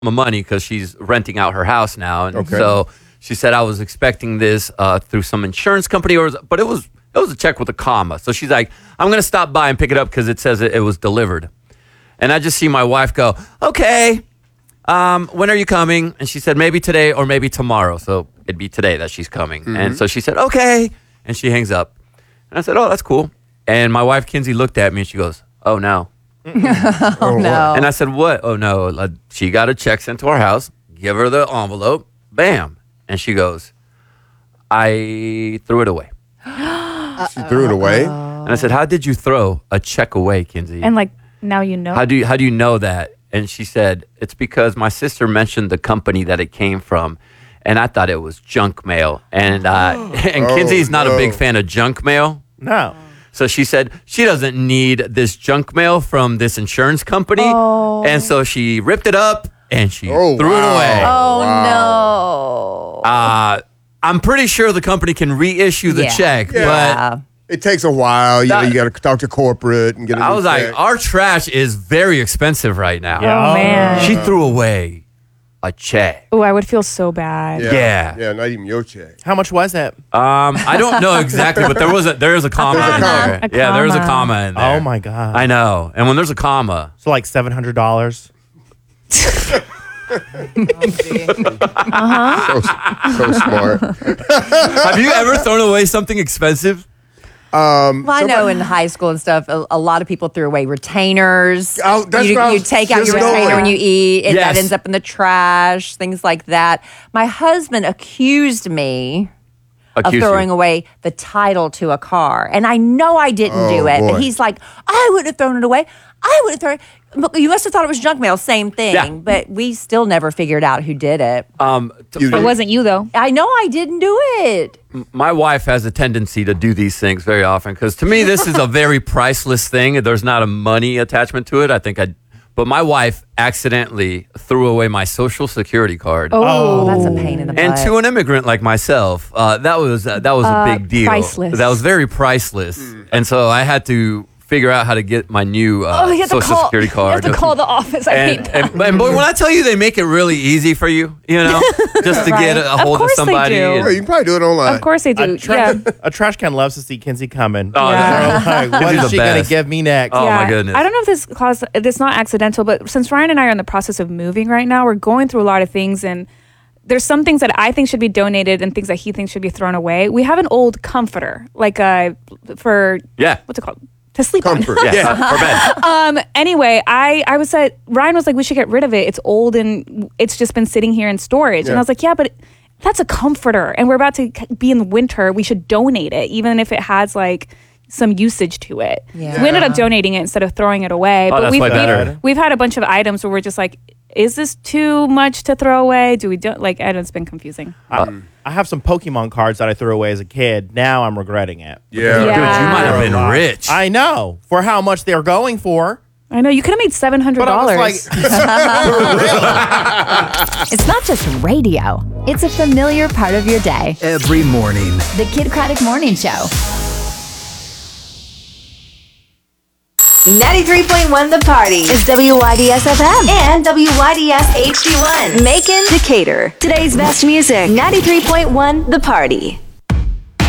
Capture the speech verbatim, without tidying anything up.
money because she's renting out her house now, and Okay. so she said I was expecting this uh, through some insurance company, or but it was it was a check with a comma. So she's like, I'm gonna stop by and pick it up because it says it, it was delivered. And I just see my wife go, okay, um, when are you coming? And she said maybe today or maybe tomorrow. So it'd be today that she's coming. Mm-hmm. And so she said okay, and she hangs up. And I said, oh, that's cool. And my wife Kinsey looked at me and she goes, oh no. Oh, no. And I said, what? Oh, no. Like, she got a check sent to our house. Give her the envelope. Bam. And she goes, I threw it away. She threw it away. And I said, how did you throw a check away, Kinsey? And like, now you know. how do you, how do you know that? And she said, it's because my sister mentioned the company that it came from. And I thought it was junk mail. And, uh, and Oh, Kinsey's not no. a big fan of junk mail. No. So she said she doesn't need this junk mail from this insurance company. Oh. And so she ripped it up and she Oh, threw wow. it away. Oh, Wow. no. Uh, I'm pretty sure the company can reissue the Yeah. check, Yeah. It takes a while. You know, That- you got to talk to corporate and get. A but I new was like, check. our trash is very expensive right now. Yeah. Oh, man. She threw away a check. Oh, I would feel so bad. yeah, yeah. yeah, not even your check. How much was it? Um, I don't know exactly, but there was a there is a comma There's a in comma. there. A Yeah, there is a comma. comma in there. Oh my god. I know. And when there's a comma, So like seven hundred dollars. So, so smart. have you ever thrown away something expensive? Um, Well, I know in high school and stuff, a, a lot of people threw away retainers. Oh, that's you, what I you was take out just your retainer going. when you eat, and Yes. that ends up in the trash, things like that. My husband accused me Accuse of you. throwing away the title to a car. And I know I didn't Oh, do it, boy. but he's like, I would have thrown it away. I would have thrown it. But you must have thought it was junk mail, same thing. Yeah. But we still never figured out who did it. Um, t- You- It wasn't you, though. I know I didn't do it. my wife has a tendency to do these things very often because to me this is a very priceless thing. There's not a money attachment to it. I think I, but my wife accidentally threw away my social security card. Oh, That's a pain in the butt. And to an immigrant like myself, uh, that was uh, that was a Uh, big deal. priceless. That was very priceless, and so I had to figure out how to get my new uh, Oh, you have to social call- security You card. have to call the office. I hate and, that. and, and boy, when I tell you they make it really easy for you, you know, just to get Right. a Of hold of, course they somebody. do. and- Well, you can probably do it online. Of course they do. A, tra- yeah. a trash can loves to see Kinsey coming. Oh, Yeah. Like, what Kinsey's is the she gonna best. give me next? Oh, my Yeah. goodness. I don't know if this caused it's not accidental, but since Ryan and I are in the process of moving right now, we're going through a lot of things, and there's some things that I think should be donated and things that he thinks should be thrown away. We have an old comforter, like uh for Yeah. what's it called? To sleep Comfort. on. Yeah, for bed. Um anyway, I I was at Ryan was like, we should get rid of it. It's old and it's just been sitting here in storage. Yeah. And I was like, yeah, but that's a comforter and we're about to be in the winter. We should donate it, even if it has like some usage to it. Yeah. So we ended up donating it instead of throwing it away. Oh, but that's we've, way we've, better. we've had a bunch of items where we're just like, is this too much to throw away? Do we do like? I know it's been confusing. I, I have some Pokemon cards that I threw away as a kid. Now I'm regretting it. Yeah. Dude, you Yeah. might have been rich. I know for how much they're going for. I know you could have made seven hundred But I was dollars. like, It's not just radio. It's a familiar part of your day. Every morning. The Kid Craddock Morning Show. ninety-three point one The Party is W Y D S F M and W Y D S H D one. Macon, Decatur. Today's best music, ninety-three point one The Party.